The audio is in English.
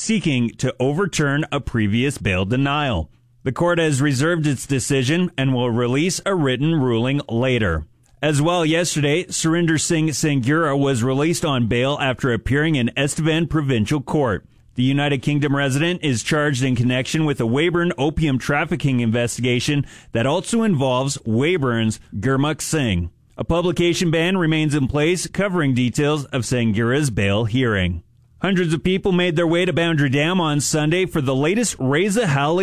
seeking to overturn a previous bail denial. The court has reserved its decision and will release a written ruling later. As well, yesterday, Surinder Singh Sanghera was released on bail after appearing in Estevan Provincial Court. The United Kingdom resident is charged in connection with a Weyburn opium trafficking investigation that also involves Weyburn's Gurmukh Singh. A publication ban remains in place covering details of Sanghera's bail hearing. Hundreds of people made their way to Boundary Dam on Sunday for the latest Reza Howley